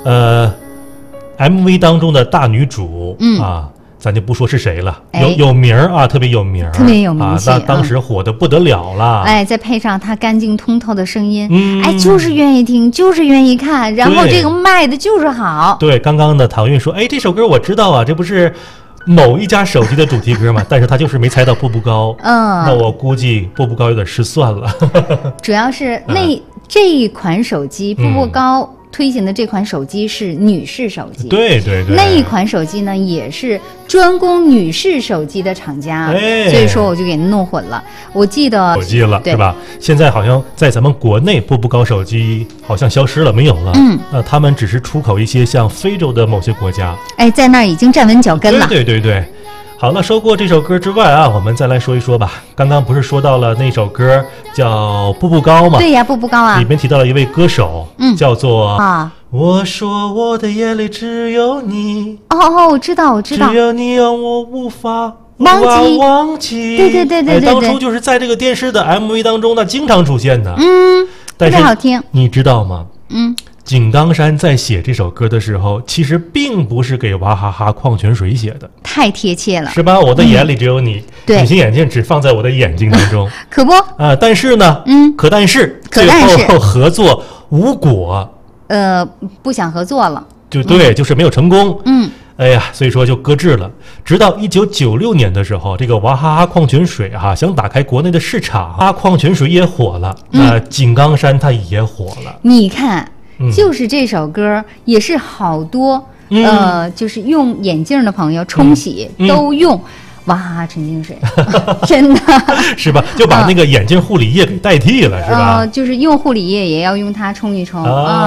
MV 当中的大女主，咱就不说是谁了，有名啊，特别有名， 特别有名气那当时火得不得了了。 再配上她干净通透的声音，就是愿意听，就是愿意看，然后这个卖的就是好。 对，刚刚的唐韵说，这首歌我知道啊，这不是某一家手机的主题歌嘛？但是他就是没猜到步步高，那我估计步步高有点失算了。 主要是这一款手机，步步高推行的这款手机是女士手机， 对， 那一款手机呢也是专攻女士手机的厂家，所以说我就给弄混了。我记得手机了是吧？现在好像在咱们国内步步高手机好像消失了，没有了。他们只是出口一些像非洲的某些国家， 在那儿已经站稳脚跟了。 对。好了，说过这首歌之外啊，我们再来说一说吧。刚刚不是说到了那首歌叫《步步高》吗？ 对呀，步步高啊， 里面提到了一位歌手，叫做我说我的眼里只有你。 我知道， 只有你让我无法忘记。 对， 当初就是在这个电视的 MV 当中呢，经常出现的。 特别好听。 你知道吗？井冈山在写这首歌的时候，其实并不是给娃哈哈矿泉水写的， 太贴切了， 是吧？我的眼里只有你，隐形眼镜只放在我的眼睛当中， 可不但是呢，但是最后合作无果， 不想合作了， 就是没有成功，所以说就搁置了。直到1996年的时候，这个娃哈哈矿泉水想打开国内的市场，矿泉水也火了，井冈山它也火了。 你看。就是这首歌也是好多就是用眼镜的朋友冲洗都用娃哈哈纯净水，真的是吧？就把那个眼镜护理液给代替了，是吧？ 就是用护理液也要用它冲一冲